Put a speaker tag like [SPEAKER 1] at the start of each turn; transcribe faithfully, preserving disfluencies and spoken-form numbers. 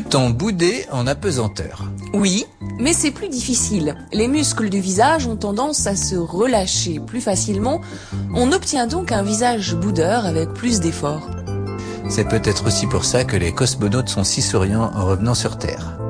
[SPEAKER 1] tout en boudé en apesanteur.
[SPEAKER 2] Oui, mais c'est plus difficile. Les muscles du visage ont tendance à se relâcher plus facilement. On obtient donc un visage boudeur avec plus d'effort.
[SPEAKER 1] C'est peut-être aussi pour ça que les cosmonautes sont si souriants en revenant sur Terre.